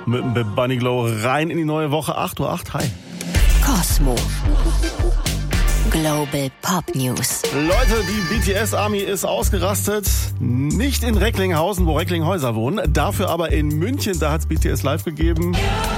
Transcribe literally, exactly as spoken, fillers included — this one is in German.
mit dem Bunny Glow rein in die neue Woche. acht Uhr acht, hi. Cosmo. Global Pop News. Leute, die B T S-Army ist ausgerastet. Nicht in Recklinghausen, wo Recklinghäuser wohnen. Dafür aber in München, da hat's B T S live gegeben.